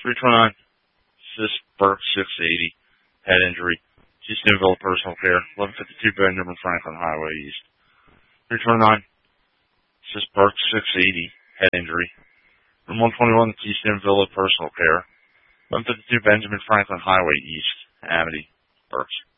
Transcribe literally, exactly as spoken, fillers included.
three twenty-nine, Sis Burke, six eighty, head injury. East Danville Personal Care, eleven fifty-two Benjamin Franklin Highway East. three twenty-nine, Sis Burke, six eighty, head injury. Room one twenty-one, Eastern Villa Personal Care, eleven fifty-two Benjamin Franklin Highway East, Amity, Berks.